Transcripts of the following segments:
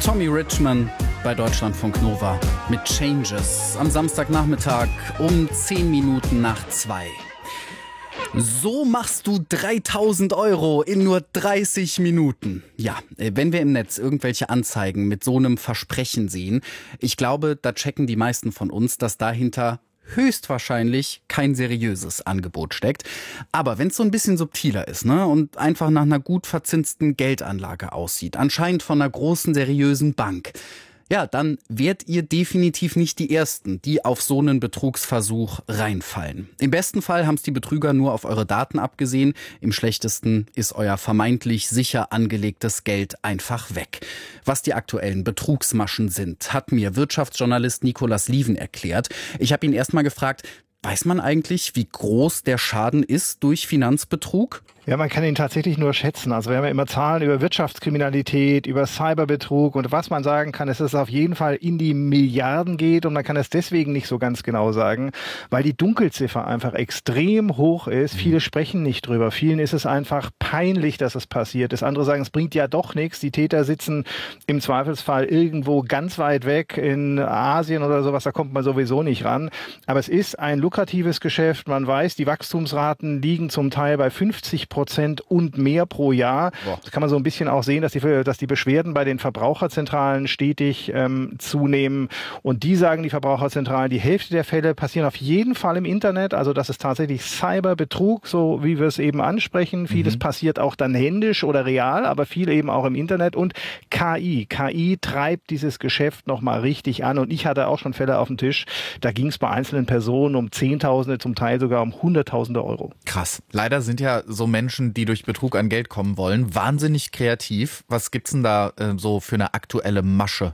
Tommy Richman bei Deutschlandfunk Nova mit Changes am Samstagnachmittag um 10 Minuten nach 2. So machst du 3.000 € in nur 30 Minuten. Ja, wenn wir im Netz irgendwelche Anzeigen mit so einem Versprechen sehen, ich glaube, da checken die meisten von uns, dass dahinter höchstwahrscheinlich kein seriöses Angebot steckt. Aber wenn es so ein bisschen subtiler ist, ne, und einfach nach einer gut verzinsten Geldanlage aussieht, anscheinend von einer großen, seriösen Bank, ja, dann wärt ihr definitiv nicht die Ersten, die auf so einen Betrugsversuch reinfallen. Im besten Fall haben es die Betrüger nur auf eure Daten abgesehen. Im schlechtesten ist euer vermeintlich sicher angelegtes Geld einfach weg. Was die aktuellen Betrugsmaschen sind, hat mir Wirtschaftsjournalist Nicolas Lieven erklärt. Ich habe ihn erstmal gefragt, weiß man eigentlich, wie groß der Schaden ist durch Finanzbetrug? Ja, man kann ihn tatsächlich nur schätzen. Also wir haben ja immer Zahlen über Wirtschaftskriminalität, über Cyberbetrug und was man sagen kann, ist, dass es auf jeden Fall in die Milliarden geht und man kann es deswegen nicht so ganz genau sagen, weil die Dunkelziffer einfach extrem hoch ist. Viele sprechen nicht drüber. Vielen ist es einfach peinlich, dass es passiert ist. Andere sagen, es bringt ja doch nichts. Die Täter sitzen im Zweifelsfall irgendwo ganz weit weg in Asien oder sowas, da kommt man sowieso nicht ran. Aber es ist ein lukratives Geschäft. Man weiß, die Wachstumsraten liegen zum Teil bei 50% und mehr pro Jahr. Das kann man so ein bisschen auch sehen, dass die Beschwerden bei den Verbraucherzentralen stetig zunehmen. Und die sagen, die Verbraucherzentralen, die Hälfte der Fälle passieren auf jeden Fall im Internet. Also das ist tatsächlich Cyberbetrug, so wie wir es eben ansprechen. Vieles passiert auch dann händisch oder real, aber viel eben auch im Internet. Und KI. KI treibt dieses Geschäft nochmal richtig an. Und ich hatte auch schon Fälle auf dem Tisch. Da ging es bei einzelnen Personen um Zehntausende, zum Teil sogar um Hunderttausende Euro. Krass. Leider sind ja so Menschen, die durch Betrug an Geld kommen wollen, wahnsinnig kreativ. Was gibt's denn da so für eine aktuelle Masche?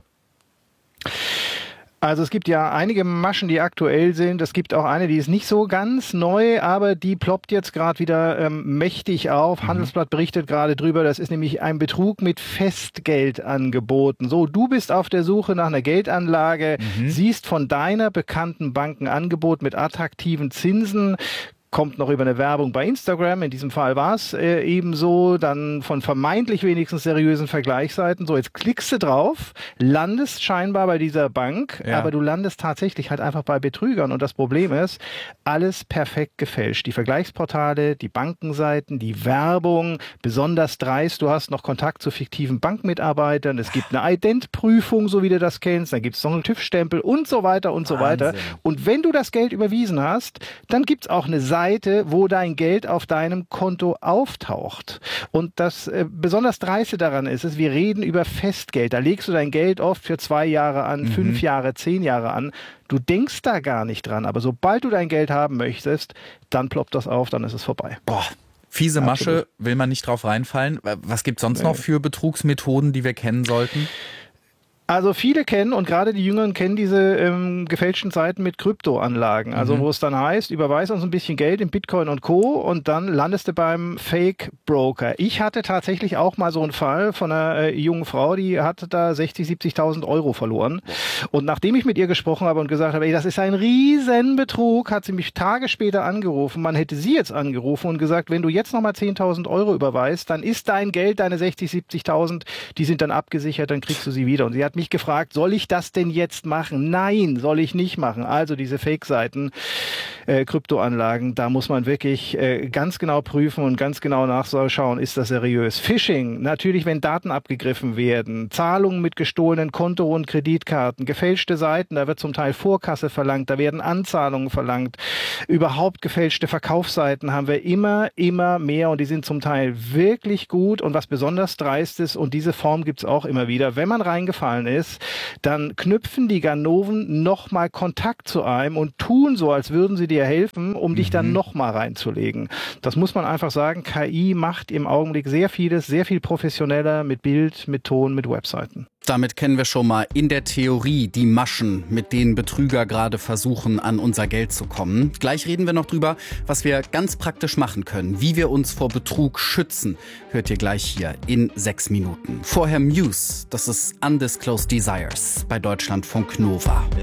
Also es gibt ja einige Maschen, die aktuell sind. Es gibt auch eine, die ist nicht so ganz neu, aber die ploppt jetzt gerade wieder mächtig auf. Handelsblatt berichtet gerade drüber. Das ist nämlich ein Betrug mit Festgeldangeboten. So, du bist auf der Suche nach einer Geldanlage, siehst von deiner bekannten Bank ein Angebot mit attraktiven Zinsen, kommt noch über eine Werbung bei Instagram, in diesem Fall war es ebenso, dann von vermeintlich wenigstens seriösen Vergleichsseiten. So, jetzt klickst du drauf, landest scheinbar bei dieser Bank, aber du landest tatsächlich halt einfach bei Betrügern. Und das Problem ist, alles perfekt gefälscht. Die Vergleichsportale, die Bankenseiten, die Werbung, besonders dreist. Du hast noch Kontakt zu fiktiven Bankmitarbeitern. Es gibt eine Identprüfung, so wie du das kennst. Dann gibt es noch einen TÜV-Stempel und so weiter und so weiter. Und wenn du das Geld überwiesen hast, dann gibt es auch eine Seite, wo dein Geld auf deinem Konto auftaucht. Und das besonders Dreiste daran ist, wir reden über Festgeld. Da legst du dein Geld oft für 2 Jahre an, 5 Jahre, 10 Jahre an. Du denkst da gar nicht dran. Aber sobald du dein Geld haben möchtest, dann ploppt das auf, dann ist es vorbei. Boah. Fiese Masche, will man nicht drauf reinfallen. Was gibt es sonst noch für Betrugsmethoden, die wir kennen sollten? Also viele kennen und gerade die Jüngeren kennen diese gefälschten Seiten mit Kryptoanlagen. Also wo es dann heißt, überweis uns ein bisschen Geld in Bitcoin und Co. und dann landest du beim Fake-Broker. Ich hatte tatsächlich auch mal so einen Fall von einer jungen Frau, die hatte da 60.000, 70.000 € verloren. Und nachdem ich mit ihr gesprochen habe und gesagt habe, ey, das ist ein Riesenbetrug, hat sie mich Tage später angerufen. Man hätte sie jetzt angerufen und gesagt, wenn du jetzt nochmal 10.000 € überweist, dann ist dein Geld, deine 60.000, 70.000, die sind dann abgesichert, dann kriegst du sie wieder. Und sie hat mich gefragt, soll ich das denn jetzt machen? Nein, soll ich nicht machen. Also diese Fake-Seiten, Kryptoanlagen, da muss man wirklich ganz genau prüfen und ganz genau nachschauen, ist das seriös. Phishing, natürlich, wenn Daten abgegriffen werden, Zahlungen mit gestohlenen Konto- und Kreditkarten, gefälschte Seiten, da wird zum Teil Vorkasse verlangt, da werden Anzahlungen verlangt. Überhaupt gefälschte Verkaufsseiten haben wir immer mehr und die sind zum Teil wirklich gut und was besonders dreist ist, und diese Form gibt es auch immer wieder, wenn man reingefallen ist, dann knüpfen die Ganoven nochmal Kontakt zu einem und tun so, als würden sie dir helfen, um dich dann nochmal reinzulegen. Das muss man einfach sagen, KI macht im Augenblick sehr vieles, sehr viel professioneller mit Bild, mit Ton, mit Webseiten. Damit kennen wir schon mal in der Theorie die Maschen, mit denen Betrüger gerade versuchen, an unser Geld zu kommen. Gleich reden wir noch drüber, was wir ganz praktisch machen können, wie wir uns vor Betrug schützen. Hört ihr gleich hier in 6 Minuten. Vorher Muse, das ist Undisclosed Desires bei Deutschlandfunk Nova.